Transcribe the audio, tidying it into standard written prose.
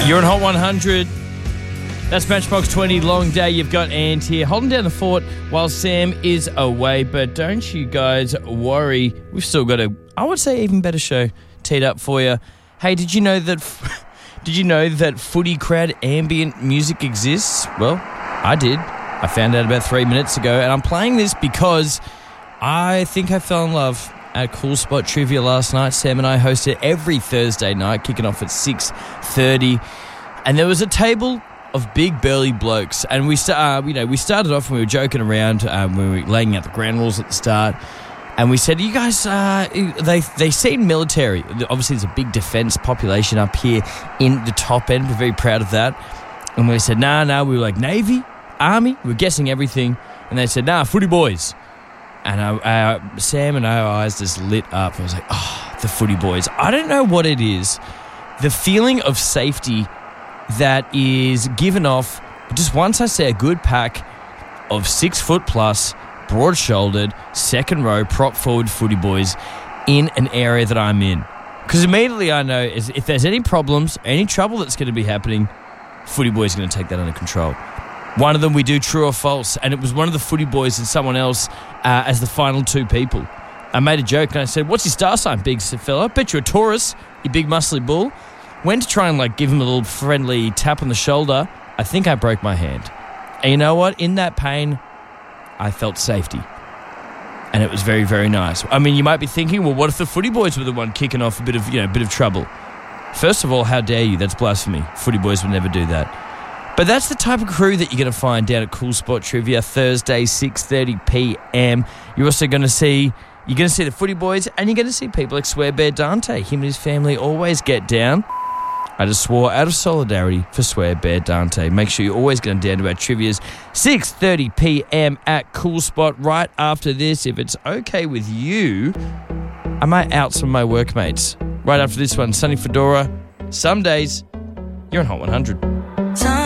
You're on Hot 100. That's Matchbox 20, long day. You've got Ant here, holding down the fort while Sam is away. But don't you guys worry. We've still got I would say, even better show teed up for you. Hey, did you know that Footy Crowd ambient music exists? Well, I did. I found out about 3 minutes ago, and I'm playing this because I think I fell in love at Cool Spot Trivia last night. Sam and I hosted every Thursday night, kicking off at 6:30, and there was a table of big burly blokes, and we started off and we were joking around when we were laying out the ground rules at the start, and we said, you guys, they seem military. Obviously there's a big defence population up here in the top end. We're very proud of that. And we said, nah, we were like Navy, Army, we were guessing everything, and they said, nah, footy boys. And Sam and our eyes just lit up. I was like, oh, the footy boys. I don't know what it is. The feeling of safety that is given off just once I see a good pack of 6 foot plus, broad-shouldered, second row, prop forward footy boys in an area that I'm in. Because immediately I know if there's any problems, any trouble that's going to be happening, footy boys are going to take that under control. One of them, we do true or false, and it was one of the footy boys and someone else as the final two people. I made a joke and I said, what's your star sign, big fella? Bet you're a Taurus, you big muscly bull. Went to try and give him a little friendly tap on the shoulder. I think I broke my hand. And you know what? In that pain, I felt safety. And it was very, very nice. I mean, you might be thinking, well, what if the footy boys were the one kicking off a bit of trouble? First of all, how dare you? That's blasphemy. Footy boys would never do that. But that's the type of crew that you're going to find down at Cool Spot Trivia, Thursday, 6:30 p.m. You're also going to see the footy boys, and you're going to see people like Swear Bear Dante. Him and his family always get down. I just swore out of solidarity for Swear Bear Dante. Make sure you're always going down to our trivias, 6:30 p.m. at Cool Spot. Right after this, if it's okay with you, I might out some of my workmates. Right after this one, Sunny Fedora. Some days, you're on Hot 100.